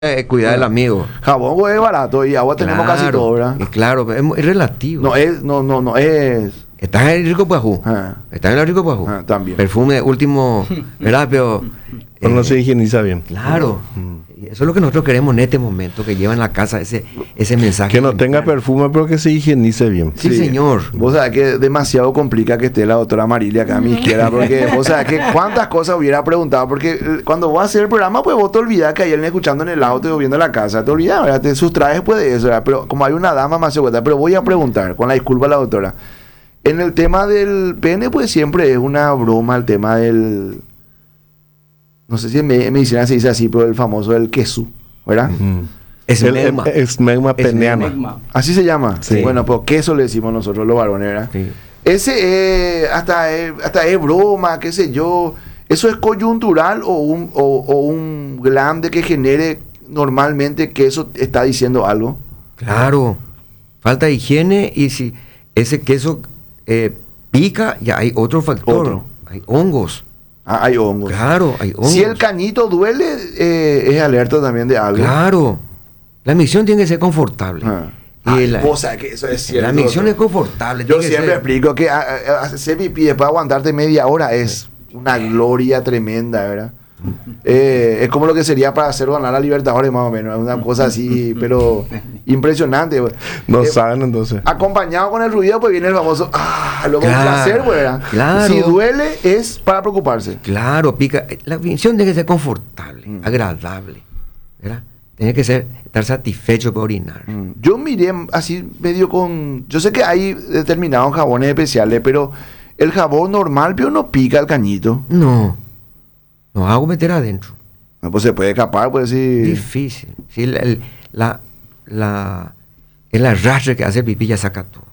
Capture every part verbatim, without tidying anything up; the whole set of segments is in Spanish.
Eh, cuidar del amigo. Jabón güey, es barato y agua tenemos Claro, casi todo, ¿verdad? y claro, es, mu- es relativo. No es, no, no, no es. Estás en el Rico Puajú. Ah. Estás en el Rico Puajú. Ah, también. Perfume de último, ¿verdad? Pero, Pero no eh, se higieniza bien. Claro. Mm. Y eso es lo que nosotros queremos en este momento, que lleven a la casa ese, ese mensaje. Que no tenga limpio. perfume, pero que se higienice bien. Sí, señor. Vos sabés que demasiado complica que esté la doctora Marilia acá a mi izquierda, porque vos sabés que cuántas cosas hubiera preguntado, porque eh, cuando vos hacer el programa, pues vos te olvidás que ayer escuchando en el auto o viendo la casa, te olvidás, ¿verdad? Te sustraes después de eso, ¿verdad? Pero como hay una dama más segura, pero voy a preguntar, con la disculpa a la doctora. En el tema del pene, pues siempre es una broma el tema del... No sé si en me- en medicina se dice así, pero el famoso del queso, ¿verdad? Mm. Es El- megma. el- Esmegma peneana. Esmegma. Así se llama. Sí. Bueno, pues queso le decimos nosotros los varones, ¿verdad? Sí. Ese eh, hasta, es, hasta es broma, qué sé yo. ¿Eso es coyuntural o un, o, o un glande que genere normalmente que eso está diciendo algo? Claro. Falta de higiene y si ese queso eh, pica, ya hay otro factor. Otro. Hay hongos. Ah, hay hongos. Claro, hay hongos. Si el cañito duele, eh, es alerta también de algo. Claro. La micción tiene que ser confortable. Ah. Y Ay, la, vos sabés que eso es cierto. la micción doctor. es confortable. Yo tiene que siempre ser- explico que ah, ah, hacer pipí después de aguantarte media hora es una gloria tremenda, ¿verdad? Eh, es como lo que sería para hacer ganar a Libertadores más o menos, una cosa así, pero impresionante. No Eh, saben entonces. Acompañado con el ruido, pues viene el famoso, ah, luego un Claro, placer, pues, ¿verdad? claro. Si duele es para preocuparse. Claro, pica. La micción tiene que ser confortable, Mm. agradable. ¿Verdad? Tiene que ser estar satisfecho por orinar. Mm, Yo miré así medio con... Yo sé que hay determinados jabones especiales, pero el jabón normal, pero no pica el cañito. No. No hago meter adentro. No, pues se puede escapar, pues sí. Difícil. Sí, el, el- la, la, el arrastre que hace el pipí ya saca todo.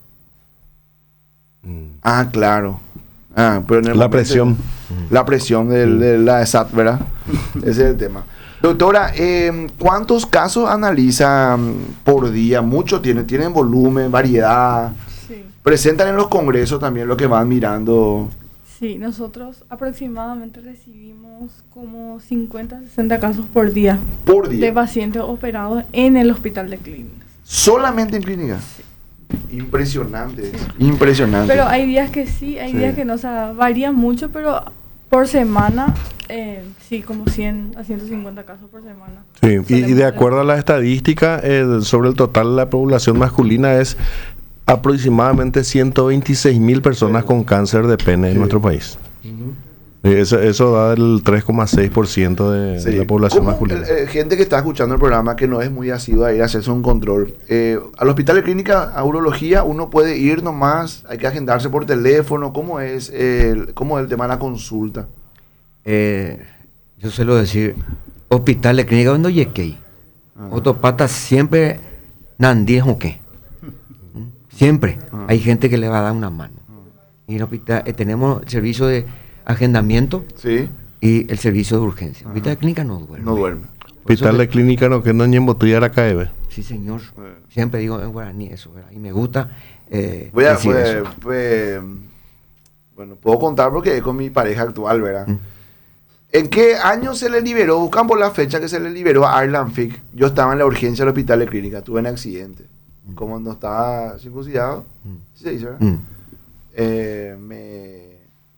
Mm. Ah, claro. Ah, pero en el La momento- presión. La presión del- de la S A T, ¿verdad? Ese es el tema. Doctora, eh, ¿cuántos casos analizan por día? Muchos tienen, tienen volumen, variedad. Sí, Presentan en los congresos también lo que van mirando. sí, nosotros aproximadamente recibimos como cincuenta, sesenta casos por día Por de día. pacientes operados en el hospital de clínicas. Solamente en clínica. Impresionante. Impresionante. Pero hay días que sí, hay Sí. días que no, o sea, varía mucho, pero por semana, eh, sí, como cien a ciento cincuenta casos por semana. Sí, y, y Solemos de ver. acuerdo a la estadística, eh, sobre el total de la población masculina es aproximadamente ciento veintiséis mil personas Sí. con cáncer de pene Sí. en nuestro país. Ujú. Eh, Eso, eso da el tres coma seis por ciento de, Sí. de la población ¿Cómo, masculina. eh, eh, gente que está escuchando el programa que no es muy asidua a ir a hacerse un control. Eh, al hospital de clínica, a urología, uno puede ir nomás, hay que agendarse por teléfono. ¿Cómo es, el, cómo es el tema de la consulta? Eh, yo suelo decir, hospital de clínica cuando llegué. Ah. Otopata siempre nandí qué. Siempre Ah. hay gente que le va a dar una mano. Y en el hospital eh, tenemos el servicio de agendamiento Sí, y el servicio de urgencia. El hospital Ajá. de clínica no duerme. no duerme. Por eso Hospital le- de clínica no que no en botella la cae. Sí, señor. Eh. Siempre digo en guaraní eso, ¿verdad? Y me gusta eh, Voy a, decir pues, eso. pues, bueno, puedo contar porque es con mi pareja actual, ¿verdad? Mm. ¿En qué año se le liberó? Buscan por la fecha que se le liberó a Arlan Fick. Yo estaba en la urgencia del hospital de clínica, tuve un accidente. Mm. Como no estaba circuncidado, Mm. ¿sí se dice, verdad? Mm. Eh, me,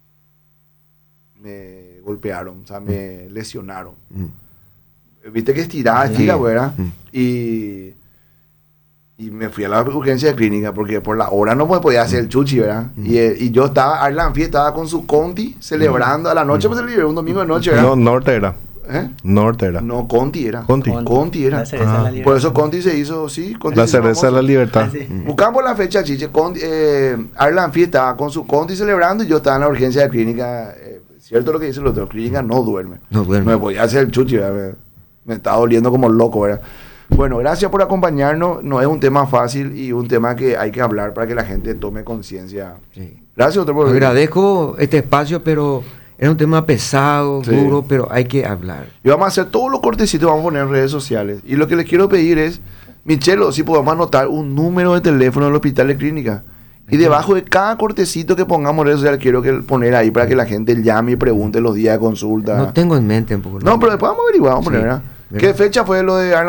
me golpearon, o sea, me lesionaron. Mm. Viste que estiraba, Sí. estira, ¿verdad? Mm. Y, y me fui a la urgencia de clínica porque por la hora no me podía hacer el chuchi, ¿verdad? Mm. Y, eh, y yo estaba, Arlan Fick estaba con su Conti celebrando a la noche, pues se le liberó un domingo de noche, ¿verdad? No, Norte era. ¿Eh? Norte era. No, Conti era. Conti. Conti era. La cereza Ah. de la Por libertad. eso Conti se hizo, sí, Conti La se hizo cereza de la famoso. libertad. Ah, sí. Buscamos la fecha, chiche. Conti, eh, Arlan Fick estaba con su Conti celebrando y yo estaba en la urgencia de clínica. Eh, cierto lo que dice el otro, clínica no duerme. No duerme. Me podía hacer el chuchi, ¿verdad? me, me estaba doliendo como loco, ¿verdad? Bueno, gracias por acompañarnos. No es un tema fácil y un tema que hay que hablar para que la gente tome conciencia. Sí. Gracias, doctor, por venir. Agradezco este espacio, pero era un tema pesado, Sí. duro, pero hay que hablar. Y vamos a hacer todos los cortecitos, vamos a poner en redes sociales. Y lo que les quiero pedir es, Michelo, si podemos anotar un número de teléfono del hospital de clínica. Y debajo de cada cortecito que pongamos en redes sociales, quiero que poner ahí para que la gente llame y pregunte los días de consulta. No tengo en mente un poco. No, pero después vamos a averiguar, vamos a poner, Sí. ¿verdad? ¿Qué fecha fue lo de